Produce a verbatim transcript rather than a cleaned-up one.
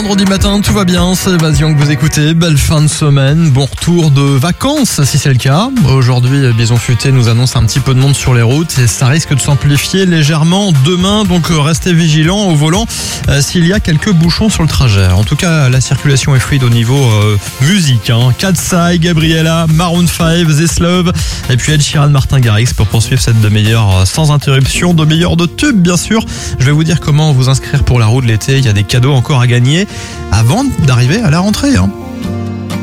vendredi matin, tout va bien, c'est Évasion que vous écoutez, belle fin de semaine, bon retour de vacances si c'est le cas. Aujourd'hui, Bison Futé nous annonce un petit peu de monde sur les routes et ça risque de s'amplifier légèrement demain, donc restez vigilants au volant euh, s'il y a quelques bouchons sur le trajet. En tout cas, la circulation est fluide au niveau euh, musique. Hein. Katsai, Gabriella, Maroon cinq, This Love et puis Ed Sheeran, Martin Garrix pour poursuivre cette demi-heure sans interruption, demi-heure de tube bien sûr. Je vais vous dire comment vous inscrire pour la roue de l'été, il y a des cadeaux encore à gagner avant d'arriver à la rentrée. Hein.